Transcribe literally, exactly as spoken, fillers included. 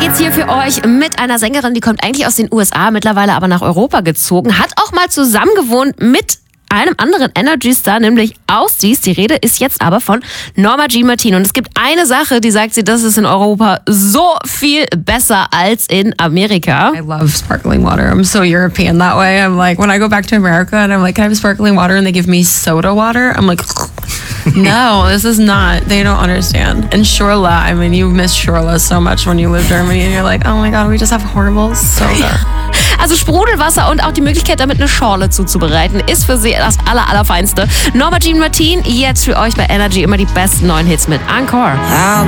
geht's hier für euch mit einer Sängerin, die kommt eigentlich aus den U S A, mittlerweile aber nach Europa gezogen, hat auch mal zusammen gewohnt mit einem anderen Energy-Star, nämlich Ausdies. Die Rede ist jetzt aber von Norma Jean Martin. Und es gibt eine Sache, die sagt sie, das ist in Europa so viel besser als in Amerika. I love sparkling water. I'm so European that way. I'm like, when I go back to America and I'm like, can I have sparkling water? And they give me soda water. I'm like, no, this is not. They don't understand. And Shorla, I mean, you miss Shorla so much when you live in Germany and you're like, oh my God, we just have horrible soda. Also Sprudelwasser und auch die Möglichkeit, damit eine Schorle zuzubereiten, ist für sie das aller, allerfeinste. Norma Jean Martin, jetzt für euch bei Energy immer die besten neuen Hits mit Encore.